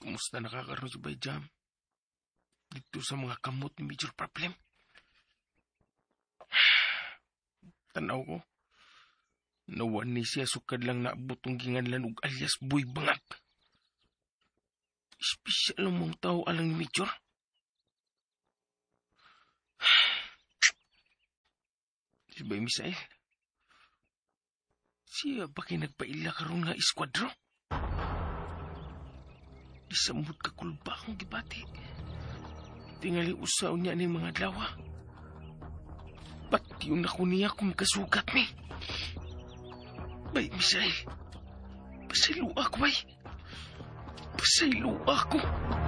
Kumusta nakakaroon sa Jam? Dito sa mga kamot ni major problem. Tanaw ko. Nawan ni siya sukad lang na butong ginganlan ug alias Boy Bangag. Espesyal ang mong tao alang ni major. Si Bay Misael. Siya ba kayo nagpaila karon nga iskwadro? Isamot ka kulba akong gibati. Tingali usaw niya ni mga dlawa. Ba't yun ako niya kung kasugat ni? Bay, Misael. Pasaylo ako, bay. Pasaylo ako.